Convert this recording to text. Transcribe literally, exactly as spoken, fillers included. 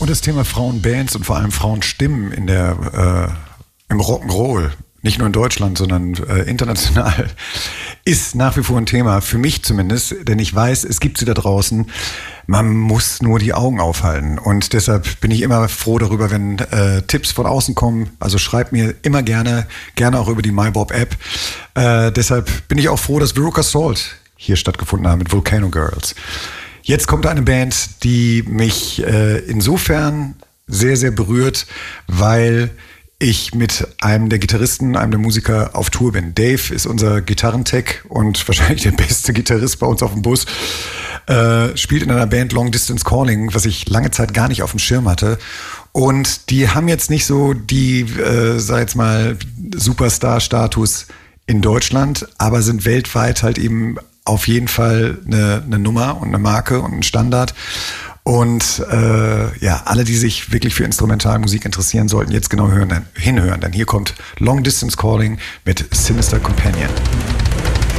Und das Thema Frauenbands und vor allem Frauenstimmen in der, äh, im Rock'n'Roll, nicht nur in Deutschland, sondern äh, international, ist nach wie vor ein Thema, für mich zumindest, denn ich weiß, es gibt sie da draußen, man muss nur die Augen aufhalten und deshalb bin ich immer froh darüber, wenn äh, Tipps von außen kommen, also schreibt mir immer gerne, gerne auch über die MyBob-App. Äh, deshalb bin ich auch froh, dass Veruca Salt hier stattgefunden haben mit Volcano Girls. Jetzt kommt eine Band, die mich äh, insofern sehr, sehr berührt, weil ich mit einem der Gitarristen, einem der Musiker auf Tour bin. Dave ist unser Gitarrentech und wahrscheinlich der beste Gitarrist bei uns auf dem Bus. Äh, spielt in einer Band Long Distance Calling, was ich lange Zeit gar nicht auf dem Schirm hatte. Und die haben jetzt nicht so die, äh, sag jetzt mal, Superstar-Status in Deutschland, aber sind weltweit halt eben auf jeden Fall eine, eine Nummer und eine Marke und ein Standard. Und äh, ja, alle, die sich wirklich für Instrumentalmusik interessieren, sollten jetzt genau hören, hinhören, denn hier kommt Long Distance Calling mit Sinister Companion.